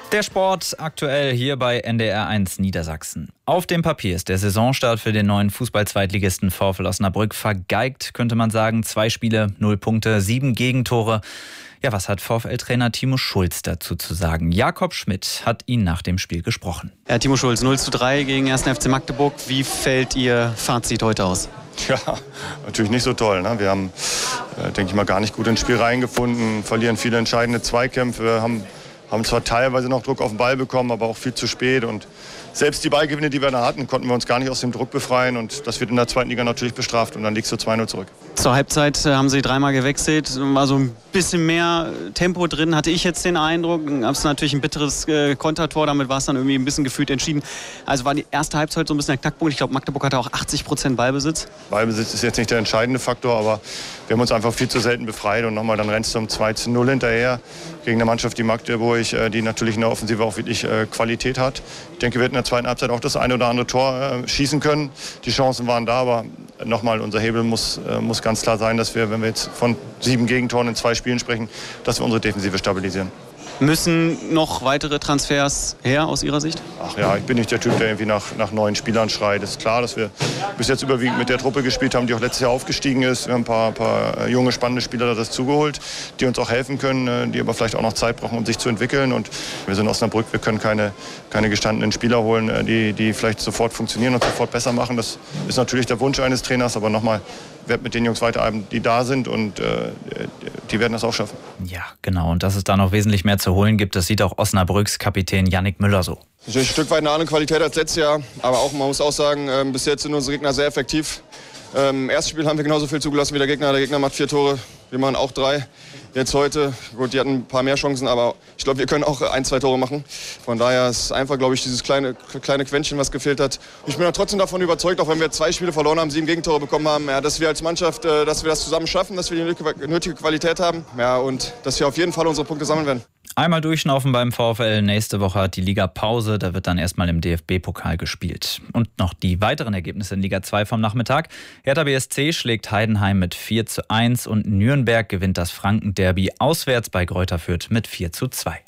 Der Sport aktuell hier bei NDR1 Niedersachsen. Auf dem Papier ist der Saisonstart für den neuen Fußball-Zweitligisten VfL Osnabrück vergeigt, könnte man sagen. 2 Spiele, 0 Punkte, 7 Gegentore. Ja, was hat VfL-Trainer Timo Schulz dazu zu sagen? Jakob Schmidt hat ihn nach dem Spiel gesprochen. Ja, Timo Schulz, 0:3 gegen 1. FC Magdeburg. Wie fällt Ihr Fazit heute aus? Ja, natürlich nicht so toll. Ne? Wir haben, denke ich mal, gar nicht gut ins Spiel reingefunden, verlieren viele entscheidende Zweikämpfe, haben zwar teilweise noch Druck auf den Ball bekommen, aber auch viel zu spät. Und selbst die Ballgewinne, die wir da hatten, konnten wir uns gar nicht aus dem Druck befreien. Und das wird in der zweiten Liga natürlich bestraft. Und dann liegst du 2-0 zurück. Zur Halbzeit haben Sie 3-mal gewechselt. War so ein bisschen mehr Tempo drin, hatte ich jetzt den Eindruck. Dann gab es natürlich ein bitteres Kontertor. Damit war es dann irgendwie ein bisschen gefühlt entschieden. Also war die erste Halbzeit so ein bisschen der Knackpunkt. Ich glaube, Magdeburg hatte auch 80% Ballbesitz. Ballbesitz ist jetzt nicht der entscheidende Faktor, aber wir haben uns einfach viel zu selten befreit. Und nochmal, dann rennst du um 2-0 hinterher gegen eine Mannschaft, die Magdeburg, die natürlich in der Offensive auch wirklich Qualität hat. Ich denke, wir hätten in der zweiten Halbzeit auch das eine oder andere Tor schießen können. Die Chancen waren da, aber nochmal, unser Hebel muss ganz klar sein, dass wir, wenn wir jetzt von 7 Gegentoren in 2 Spielen sprechen, dass wir unsere Defensive stabilisieren. Müssen noch weitere Transfers her aus Ihrer Sicht? Ach ja, ich bin nicht der Typ, der irgendwie nach neuen Spielern schreit. Es ist klar, dass wir bis jetzt überwiegend mit der Truppe gespielt haben, die auch letztes Jahr aufgestiegen ist. Wir haben ein paar junge, spannende Spieler dazugeholt, die uns auch helfen können, die aber vielleicht auch noch Zeit brauchen, um sich zu entwickeln. Und wir sind Osnabrück, wir können keine gestandenen Spieler holen, die vielleicht sofort funktionieren und sofort besser machen. Das ist natürlich der Wunsch eines Trainers, aber nochmal, ich werde mit den Jungs weiterarbeiten, die da sind, und die werden das auch schaffen. Ja, genau. Und dass es da noch wesentlich mehr zu holen gibt, das sieht auch Osnabrücks Kapitän Yannick Müller so. Natürlich ein Stück weit eine andere Qualität als letztes Jahr, aber auch, man muss auch sagen, bis jetzt sind unsere Gegner sehr effektiv. Im ersten Spiel haben wir genauso viel zugelassen wie der Gegner. Der Gegner macht 4 Tore, wir machen auch 3. Jetzt heute, gut, die hatten ein paar mehr Chancen, aber ich glaube, wir können auch 1, 2 Tore machen. Von daher ist einfach, glaube ich, dieses kleine Quäntchen, was gefehlt hat. Ich bin ja trotzdem davon überzeugt, auch wenn wir 2 Spiele verloren haben, 7 Gegentore bekommen haben, ja, dass wir als Mannschaft, dass wir das zusammen schaffen, dass wir die nötige Qualität haben, ja, und dass wir auf jeden Fall unsere Punkte sammeln werden. Einmal durchschnaufen beim VfL. Nächste Woche hat die Liga Pause. Da wird dann erstmal im DFB-Pokal gespielt. Und noch die weiteren Ergebnisse in Liga 2 vom Nachmittag. Hertha BSC schlägt Heidenheim mit 4:1 und Nürnberg gewinnt das Franken-Derby auswärts bei Greuther Fürth mit 4:2.